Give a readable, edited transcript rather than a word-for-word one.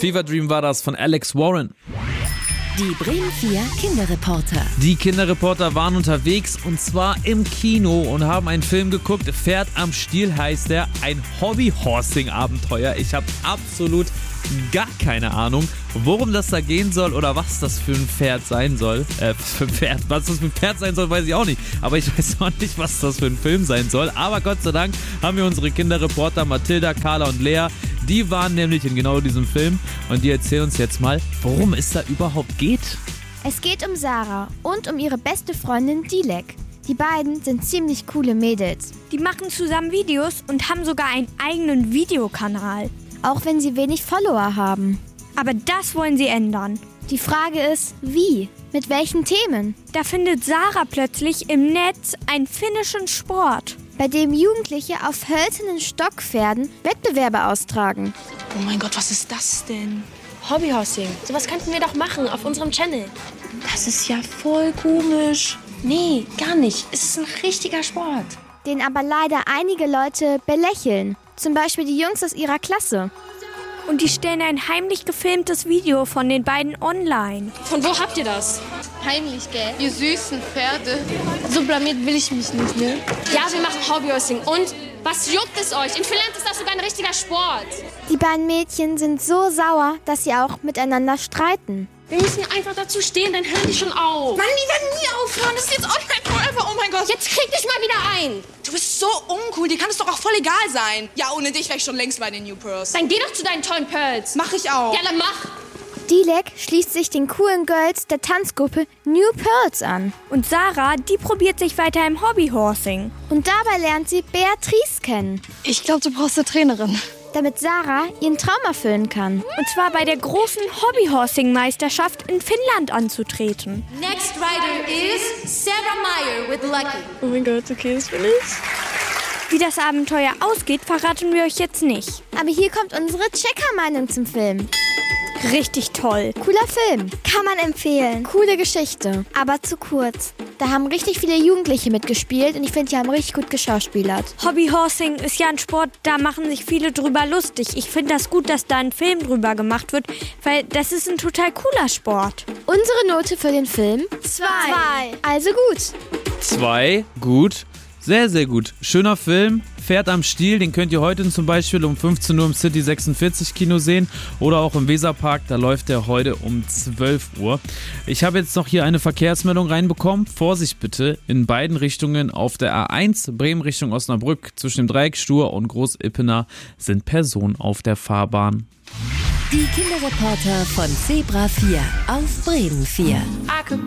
Fever Dream war das von Alex Warren. Die Bremen 4 Kinderreporter. Die Kinderreporter waren unterwegs und zwar im Kino und haben einen Film geguckt. Pferd am Stiel heißt der. Ein Hobby-Horsing-Abenteuer. Ich habe absolut gar keine Ahnung, worum das da gehen soll oder was das für ein Pferd sein soll. Was das für ein Pferd sein soll, weiß ich auch nicht. Aber ich weiß auch nicht, was das für ein Film sein soll. Aber Gott sei Dank haben wir unsere Kinderreporter Mathilda, Carla und Lea. Die waren nämlich in genau diesem Film und die erzählen uns jetzt mal, worum es da überhaupt geht. Es geht um Sarah und um ihre beste Freundin Dilek. Die beiden sind ziemlich coole Mädels. Die machen zusammen Videos und haben sogar einen eigenen Videokanal. Auch wenn sie wenig Follower haben. Aber das wollen sie ändern. Die Frage ist, wie? Mit welchen Themen? Da findet Sarah plötzlich im Netz einen finnischen Sport, bei dem Jugendliche auf hölzernen Stockpferden Wettbewerbe austragen. Oh mein Gott, was ist das denn? Hobbyhorsing. Sowas könnten wir doch machen auf unserem Channel. Das ist ja voll komisch. Nee, gar nicht. Es ist ein richtiger Sport. Den aber leider einige Leute belächeln. Zum Beispiel die Jungs aus ihrer Klasse. und die stellen ein heimlich gefilmtes Video von den beiden online. Von wo habt ihr das? Heimlich, gell? Ihr süßen Pferde. So blamiert will ich mich nicht, ne? Ja, wir machen Hobbyhorsing. Und was juckt es euch? In Finnland ist das sogar ein richtiger Sport. Die beiden Mädchen sind so sauer, dass sie auch miteinander streiten. Wir müssen einfach dazu stehen, dann hören die schon auf. Mann, die werden nie aufhören. Das ist jetzt online forever. Oh mein Gott. Jetzt krieg dich mal wieder ein. Du bist so uncool. Dir kann es doch auch voll egal sein. Ja, ohne dich wäre ich schon längst bei den New Pearls. Dann geh doch zu deinen tollen Pearls. Mach ich auch. Ja, dann mach. Dilek schließt sich den coolen Girls der Tanzgruppe New Pearls an. Und Sarah, die probiert sich weiter im Hobbyhorsing. Und dabei lernt sie Beatrice kennen. Ich glaube, du brauchst eine Trainerin. Damit Sarah ihren Traum erfüllen kann. Und zwar bei der großen Hobbyhorsing-Meisterschaft in Finnland anzutreten. Next rider is Sarah Meyer with Lucky. Oh mein Gott, okay, das bin ich. Wie das Abenteuer ausgeht, verraten wir euch jetzt nicht. Aber hier kommt unsere Checker-Meinung zum Film. Richtig toll. Cooler Film. Kann man empfehlen. Coole Geschichte. Aber zu kurz. Da haben richtig viele Jugendliche mitgespielt und ich finde, die haben richtig gut geschauspielert. Hobbyhorsing ist ja ein Sport, da machen sich viele drüber lustig. Ich finde das gut, dass da ein Film drüber gemacht wird, weil das ist ein total cooler Sport. Unsere Note für den Film? 2. Also gut. 2, gut. Sehr, sehr gut. Schöner Film. Pferd am Stiel, den könnt ihr heute zum Beispiel um 15 Uhr im City 46 Kino sehen oder auch im Weserpark, da läuft der heute um 12 Uhr. Ich habe jetzt noch hier eine Verkehrsmeldung reinbekommen. Vorsicht bitte, in beiden Richtungen auf der A1, Bremen Richtung Osnabrück, zwischen dem Dreieck Stur und Groß-Ippener sind Personen auf der Fahrbahn. Die Kinderreporter von Zebra 4 auf Bremen 4.